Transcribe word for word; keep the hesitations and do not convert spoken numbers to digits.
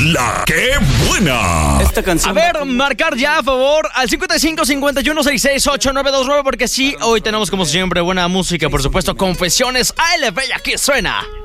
La que buena. Esta canción. A ver, marcar ya, a favor, al cincuenta y cinco, cincuenta y uno, sesenta y seis, ochenta y nueve veintinueve, porque sí, hoy tenemos como siempre buena música, por supuesto, confesiones A L B, y aquí suena